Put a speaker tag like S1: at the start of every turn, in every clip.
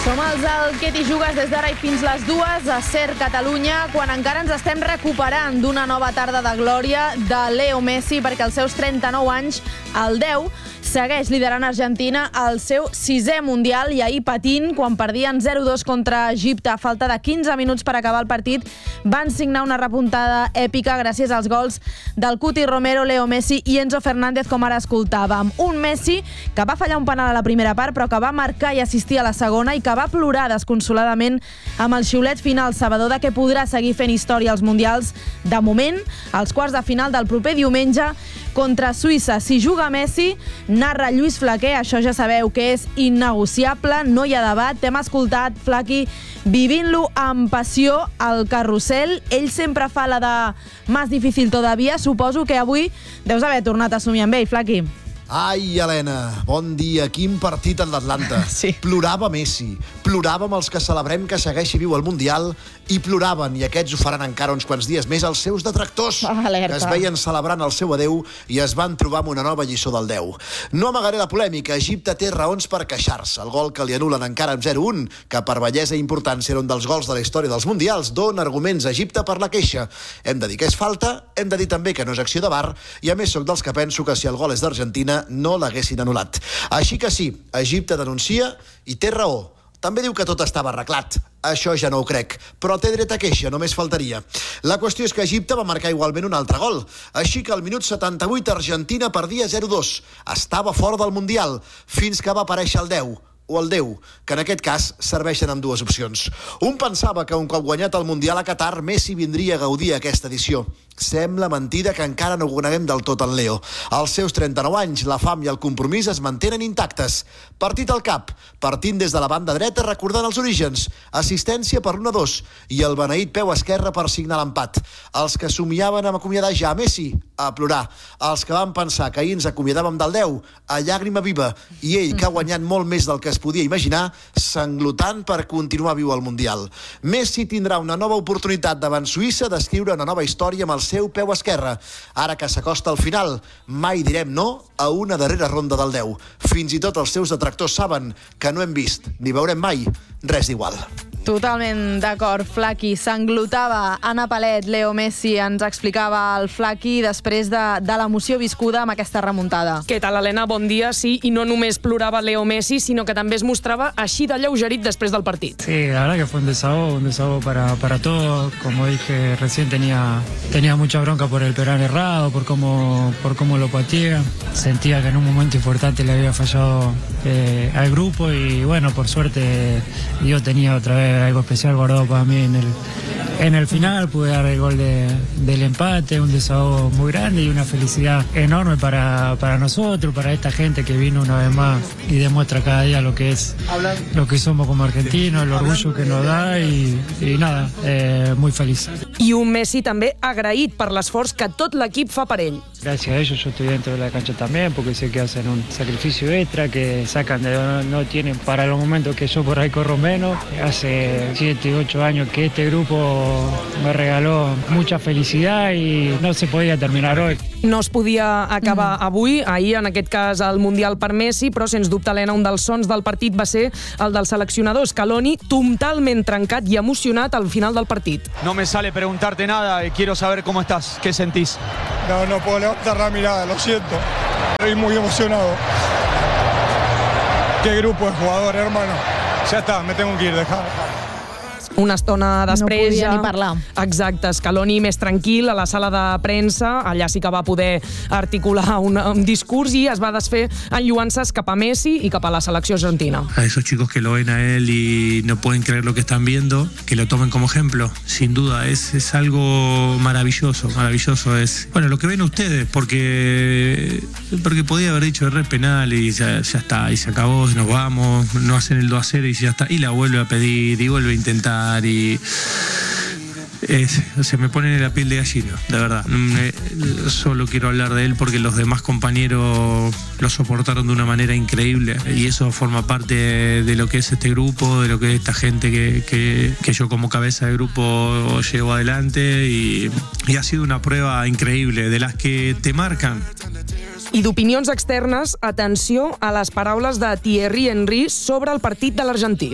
S1: Som els del Què t'hi jugues des d'ara i fins les 2 a Ser Catalunya, quan encara ens estem recuperant d'una nova tarda de glòria de Leo Messi, perquè als seus 39 anys, el 10, segueix liderant Argentina al seu 6è Mundial i ahir patint quan perdien 0-2 contra Egipte a falta de 15 minuts per acabar el partit. Van signar una repuntada èpica gràcies als gols del Cuti Romero, Leo Messi i Enzo Fernández, com ara escoltàvem. Un Messi que va fallar un penal a la primera part, però que va marcar i assistir a la segona i que va plorar desconsoladament amb el xiulet final sabedor de que podrà seguir fent història als Mundials. De moment, als quarts de final del proper diumenge contra Suïssa. Si juga Messi, narra Lluís Flaquer, això ja sabeu que és innegociable, no hi ha debat. T'hem escoltat, Flaqui, vivint-lo amb passió al carrusel. Ell sempre fa la de más difícil todavía. Suposo que avui deus haver tornat a somiar amb ell, Flaqui.
S2: Ai, Helena, bon dia. Quin partit en l'Atlanta.
S1: Sí.
S2: Plorava Messi, ploràvem els que celebrem que segueixi viu al Mundial i ploraven, i aquests ho faran encara uns quants dies més, els seus detractors,
S1: Alerta.
S2: que es veien celebrant el seu adeu i es van trobar amb una nova lliçó del 10. No amagaré la polèmica, Egipte té raons per queixar-se. El gol que li anulen encara amb 0-1, que per bellesa i importància era un dels gols de la història dels Mundials, dona arguments a Egipte per la queixa. Hem de dir que és falta, hem de dir també que no és acció de VAR, i a més sóc dels que penso que si el gol és d'Argentina no l'haguessin anul·lat. Així que sí, Egipte denuncia i té raó. També diu que tot estava arreglat. Això ja no ho crec, però té dret a queixa, només faltaria. La qüestió és que Egipte va marcar igualment un altre gol. Així que al minut 78 Argentina perdia 0-2. Estava fora del Mundial, fins que va aparèixer el 10. O el 10, que en aquest cas serveixen amb dues opcions. Un pensava que un cop guanyat el Mundial a Qatar, Messi vindria a gaudir aquesta edició. Sembla mentida que encara no coneguem del tot en Leo. Als seus 39 anys, la fam i el compromís es mantenen intactes. Partit al cap, partint des de la banda dreta recordant els orígens, assistència per l'1-2 i el beneït peu esquerre per signar l'empat. Els que somiaven amb acomiadar ja a Messi, a plorar. Els que van pensar que ahir ens acomiadàvem del 10, a llàgrima viva. I ell, que ha guanyat molt més del que es podia imaginar, s'englotant per continuar viu al Mundial. Messi tindrà una nova oportunitat davant Suïssa d'escriure una nova història amb el seu peu esquerre. Ara que s'acosta al final, mai direm no a una darrera ronda del 10. Fins i tot els seus detractors saben que no hem vist ni veurem mai res d'igual.
S1: Totalment d'acord, Flaqui. S'englotava Anna Palet, Leo Messi, ens explicava el Flaqui després de l'emoció viscuda amb aquesta remuntada.
S3: Què tal, Helena? Bon dia. Sí, i no només plorava Leo Messi, sinó que també es mostrava així de lleugerit després del partit.
S4: Sí, la verdad que fue un desahogo para todos. Como dije recién, tenía mucha bronca por el penal errado, por cómo lo pateé. Sentía que en un momento importante le había fallado al grupo y bueno, por suerte yo tenía otra vez algo especial guardado para mí en el final. Pude dar el gol del empate, un desahogo muy grande y una felicidad enorme para nosotros, para esta gente que vino una vez más y demuestra cada día lo que somos como argentinos, el orgullo que nos da y nada, muy feliz.
S3: I un Messi també agraït per l'esforç que tot l'equip fa per ell.
S4: Gracias a ellos yo estoy dentro de la cancha también, porque sé que hacen un sacrificio extra, que sacan de donde no tienen para los momentos que yo por ahí corro menos. Hace 7, 8 años que este grupo me regaló mucha felicidad y no se podía terminar hoy.
S3: No es podia acabar avui, ahir en aquest cas el Mundial per Messi, però sens dubte, Helena, un dels sons del partit va ser el del seleccionador Scaloni, totalment trencat i emocionat al final del partit.
S5: No me sale preguntarte nada, quiero saber cómo estás, qué sentís.
S6: No puedo levantar la mirada, lo siento. Estoy muy emocionado. Qué grupo de jugadores, hermano. Ya está, me tengo que ir, dejar.
S3: Una estona després
S1: no podia
S3: ja...
S1: ni parlar.
S3: Exacte, Scaloni més tranquil a la sala de premsa, allà sí que va poder articular un discurs i es va desfer enlluant-se cap a Messi i cap a la selecció argentina.
S7: A esos chicos que lo ven a él y no pueden creer lo que están viendo, que lo tomen como ejemplo, sin duda, es algo maravilloso, es, bueno, lo que ven ustedes, porque podía haber dicho el penal y ya está, y se acabó, nos vamos, no hacen el 2-0 y ya está, y la vuelve a pedir y vuelve a intentar y se me pone la piel de gallina, de verdad. Solo quiero hablar de él porque los demás compañeros lo soportaron de una manera increíble y eso forma parte de lo que es este grupo, de lo que es esta gente que yo como cabeza de grupo llevo adelante y ha sido una prueba increíble, de las que te marcan.
S3: I d'opinions externes, atenció a les paraules de Thierry Henry sobre el partit de l'Argentí.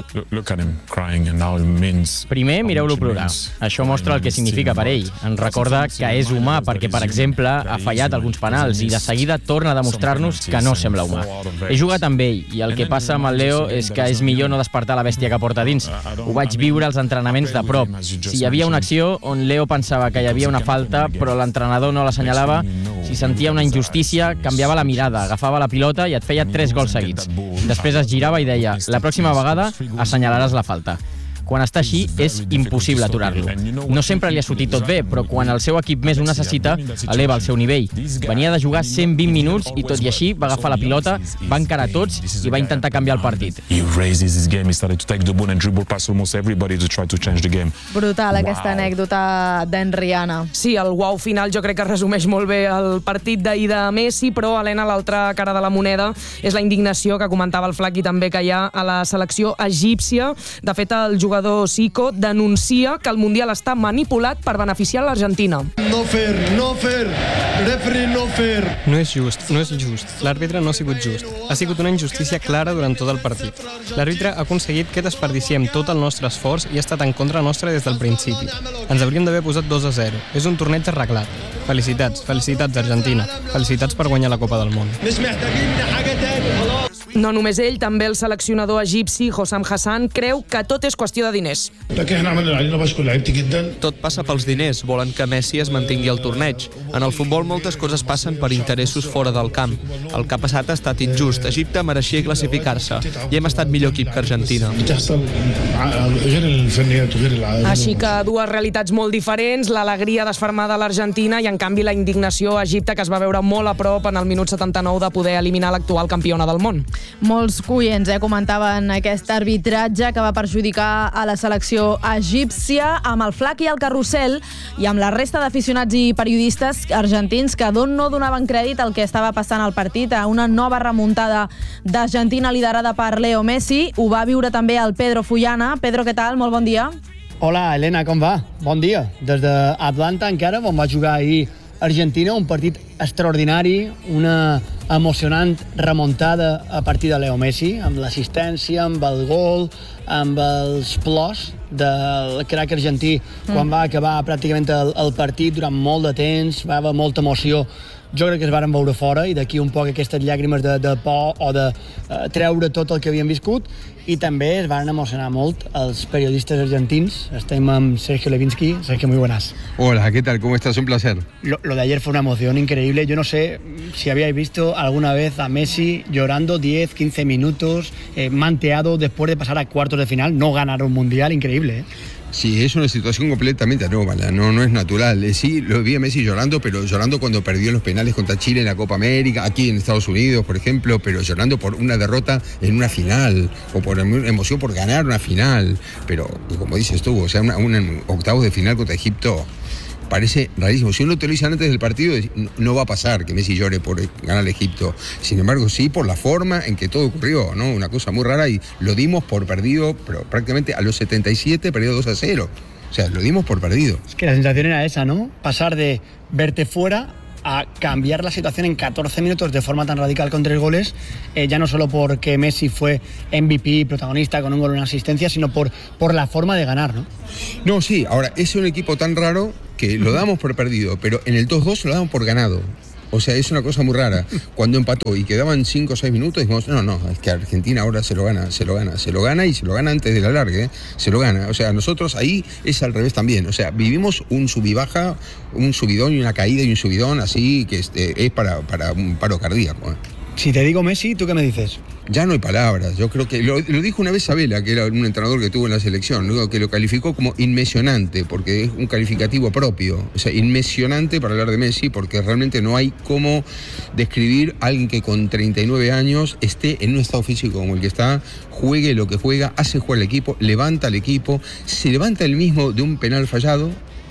S8: Primer, mireu-lo plorar. Això mostra el que significa per ell. Ens recorda que és humà perquè, per exemple, ha fallat alguns penals i de seguida torna a demostrar-nos que no sembla humà. He jugat amb ell i el que passa amb el Leo és que és millor no despertar la bèstia que porta dins. Ho vaig viure als entrenaments de prop. Si hi havia una acció on Leo pensava que hi havia una falta però l'entrenador no l'assenyalava, si sentia una injustícia, canviava la mirada, agafava la pilota i et feia 3 gols seguits. Després es girava i deia: la pròxima vegada assenyalaràs la falta. Quan està així, és impossible aturar-lo. No sempre li ha sortit tot bé, però quan el seu equip més ho necessita, eleva el seu nivell. Venia de jugar 120 minuts i tot i així va agafar la pilota, va encarar tots i va intentar canviar el partit.
S1: Brutal, aquesta anècdota d'Henriana.
S3: Sí, el uau final jo crec que resumeix molt bé el partit d'ahir de Messi, però, Helena, l'altra cara de la moneda és la indignació que comentava el Flaqui també que hi ha a la selecció egípcia. De fet, el jugador Zico denuncia que el Mundial està manipulat per beneficiar l'Argentina.
S6: No fair, referee no fair.
S9: No és just. L'àrbitre no ha sigut just. Ha sigut una injustícia clara durant tot el partit. L'àrbitre ha aconseguit que desperdiciem tot el nostre esforç i ha estat en contra nostra des del principi. Ens hauríem d'haver posat 2-0. És un torneig arreglat. Felicitats, Argentina. Felicitats per guanyar la Copa del Món.
S3: No només ell, també el seleccionador egipci Hossam Hassan creu que tot és qüestió de diners.
S10: Tot passa pels diners, volen que Messi es mantingui al torneig. En el futbol moltes coses passen per interessos fora del camp. El que ha passat ha estat injust. Egipte mereixia classificar-se i hem estat millor equip que Argentina.
S3: Així que dues realitats molt diferents, l'alegria desfermada a l'Argentina i en canvi la indignació a Egipte, que es va veure molt a prop en el minut 79 de poder eliminar l'actual campiona del món.
S1: Molts coients comentaven aquest arbitratge que va perjudicar a la selecció egípcia, amb el Flaqui al carrusel i amb la resta d'aficionats i periodistes argentins que no donaven crèdit al que estava passant al partit, a una nova remuntada d'Argentina liderada per Leo Messi. Ho va viure també el Pedro Fullana. Pedro, què tal? Molt bon dia.
S11: Hola, Helena, com va? Bon dia. Des d'Atlanta encara, on va jugar ahir Argentina, un partit extraordinari, una emocionant remuntada a partir de Leo Messi, amb l'assistència, amb el gol, amb els plors del crack argentí quan va acabar pràcticament el partit durant molt de temps, va haver molta emoció. Jo crec que es varen veure fora i d'aquí un poc aquestes llàgrimes de por o de treure tot el que havien viscut, i també es van emocionar molt els periodistas argentins. Estem amb Sergio Levinsky. Sergio, muy buenas.
S12: Hola, ¿qué tal? ¿Cómo estás? Un placer.
S11: Lo de ayer fue una emoción increíble. Yo no sé si habíais visto alguna vez a Messi llorando 10, 15 minutos, manteado después de pasar a cuartos de final, no ganar un mundial. Increíble, ¿eh?
S12: Sí, es una situación completamente anómala, no es natural. Sí, lo vi a Messi llorando, pero llorando cuando perdió los penales contra Chile en la Copa América, aquí en Estados Unidos, por ejemplo, pero llorando por una derrota en una final, o por emoción por ganar una final. Pero, como dices tú, o sea, un octavos de final contra Egipto parece rarísimo. Si uno te lo dice antes del partido, no va a pasar que Messi llore por ganar a Egipto. Sin embargo, sí, por la forma en que todo ocurrió, ¿no? Una cosa muy rara, y lo dimos por perdido, pero prácticamente a los 77 perdió 2-0. O sea, lo dimos por perdido.
S11: Es que la sensación era esa, ¿no? Pasar de verte fuera a cambiar la situación en 14 minutos de forma tan radical con 3 goles, ya no solo porque Messi fue MVP, protagonista con un gol y una asistencia, sino por la forma de ganar, ¿no?
S12: No, sí, ahora, es un equipo tan raro que lo damos por perdido, pero en el 2-2 lo damos por ganado. O sea, es una cosa muy rara. Cuando empató y quedaban 5 o 6 minutos, dijimos, no, es que Argentina ahora se lo gana y se lo gana antes de la larga, se lo gana. O sea, nosotros ahí es al revés también. O sea, vivimos un sub y baja, un subidón y una caída y un subidón así que es para un paro cardíaco.
S11: Si te digo Messi, ¿tú qué me dices?
S12: Ya no hay palabras. Yo creo que lo dijo una vez Sabela, que era un entrenador que tuvo en la selección, ¿no? Que lo calificó como inmesionante, porque es un calificativo propio. O sea, inmesionante para hablar de Messi, porque realmente no hay cómo describir a alguien que con 39 años esté en un estado físico como el que está, juegue lo que juega, hace jugar al equipo, levanta al equipo, se levanta él mismo de un penal fallado.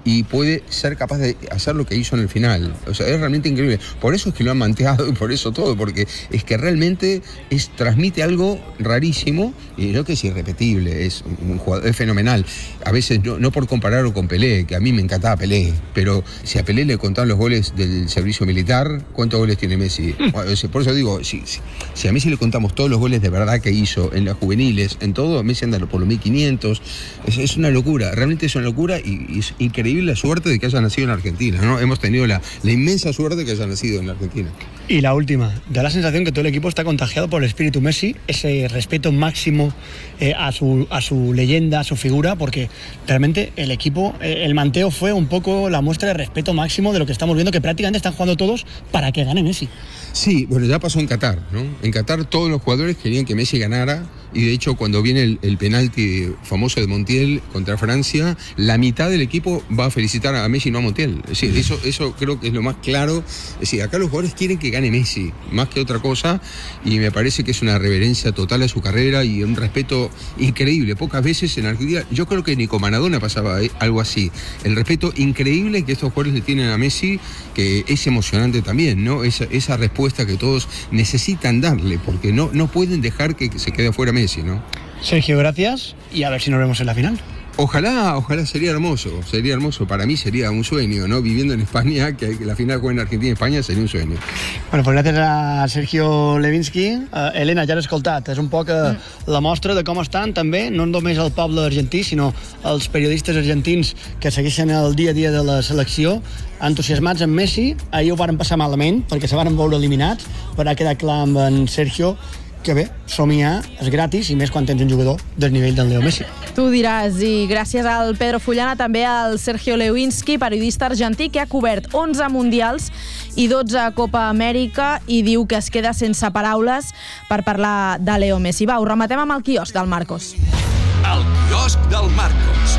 S12: y puede ser capaz de hacer lo que hizo en el final. O sea, es realmente increíble. Por eso es que lo han manteado y por eso todo, porque es que realmente transmite algo rarísimo y creo que es irrepetible, es un jugador, es fenomenal. A veces no por compararlo con Pelé, que a mí me encantaba Pelé, pero si a Pelé le contaban los goles del servicio militar, ¿cuántos goles tiene Messi? Por eso digo, si a Messi le contamos todos los goles de verdad que hizo en las juveniles, en todo, Messi anda por los 1500, es una locura, realmente es una locura y es increíble la suerte de que haya nacido en Argentina, ¿no? Hemos tenido la inmensa suerte de que haya nacido en Argentina.
S11: Y la última, da la sensación que todo el equipo está contagiado por el espíritu Messi, ese respeto máximo a su leyenda, a su figura, porque realmente el equipo, el manteo fue un poco la muestra de respeto máximo de lo que estamos viendo, que prácticamente están jugando todos para que gane Messi.
S12: Sí, bueno, ya pasó en Qatar, ¿no? En Qatar todos los jugadores querían que Messi ganara y de hecho cuando viene el penalti famoso de Montiel contra Francia, la mitad del equipo va a felicitar a Messi, no a Montiel. Es decir, eso creo que es lo más claro. Es decir, acá los jugadores quieren que gane Messi, más que otra cosa, y me parece que es una reverencia total a su carrera y un respeto increíble. Pocas veces en Argentina, yo creo que ni con Maradona pasaba algo así. El respeto increíble que estos jugadores le tienen a Messi, que es emocionante también, ¿no? Esa respuesta que todos necesitan darle, porque no pueden dejar que se quede afuera Messi, ¿no?
S11: Sergio, gracias y a ver si nos vemos en la final.
S12: Ojalá sería hermoso, para mí sería un sueño, ¿no? Viviendo en España, que la final juegue en Argentina y España sería un sueño.
S11: Bueno, pues gràcies a Sergio Levinsky. Elena, ja l'he escoltat, és un poc la mostra de com estan també, no només el poble argentí, sinó els periodistes argentins que segueixen el dia a dia de la selecció, entusiasmats amb Messi. Ahir ho varen passar malament, perquè se varen veure eliminats, però ha quedat clar amb en Sergio que bé, somiar és gratis i més quan tens un jugador del nivell del Leo Messi.
S1: Tu diràs, i gràcies al Pedro Fullana, també al Sergio Lewinsky, periodista argentí que ha cobert 11 mundials i 12 Copa Amèrica i diu que es queda sense paraules per parlar de Leo Messi. Va, ho rematem amb el quiosc del Marcos.
S13: El quiosc del Marcos.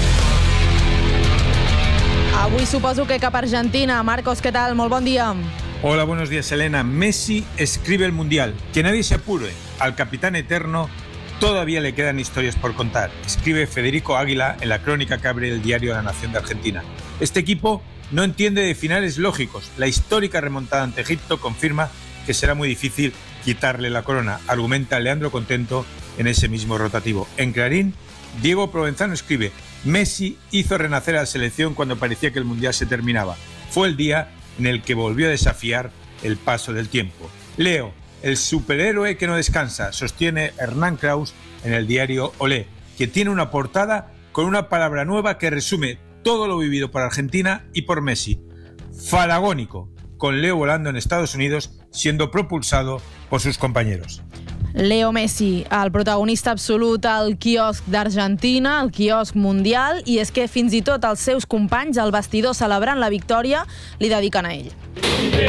S1: Avui suposo que cap a Argentina. Marcos, què tal? Molt bon dia.
S14: Hola, buenos días, Elena. Messi escribe el Mundial. Que nadie se apure. Al capitán eterno todavía le quedan historias por contar. Escribe Federico Águila en la crónica que abre el diario La Nación de Argentina. Este equipo no entiende de finales lógicos. La histórica remontada ante Egipto confirma que será muy difícil quitarle la corona, argumenta Leandro Contento en ese mismo rotativo. En Clarín, Diego Provenzano escribe: Messi hizo renacer a la selección cuando parecía que el Mundial se terminaba. Fue el día en el que volvió a desafiar el paso del tiempo. Leo, el superhéroe que no descansa, sostiene Hernán Kraus en el diario Olé, que tiene una portada con una palabra nueva que resume todo lo vivido por Argentina y por Messi. Faragónico, con Leo volando en Estados Unidos, siendo propulsado por sus compañeros.
S1: Leo Messi, el protagonista absolut al quiosc d'Argentina, el quiosc mundial, i és que fins i tot els seus companys al vestidor celebrant la victòria li dediquen a ell.